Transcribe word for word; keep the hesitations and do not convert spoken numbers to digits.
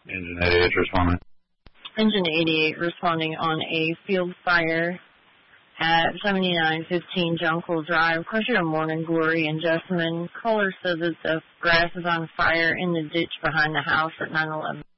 Engine eighty-eight responding. Engine eighty-eight responding on a field fire at seventy-nine fifteen Jungle Drive. Closer to Morning Glory and Jessamine. Caller says that the grass is on fire in the ditch behind the house at nine eleven.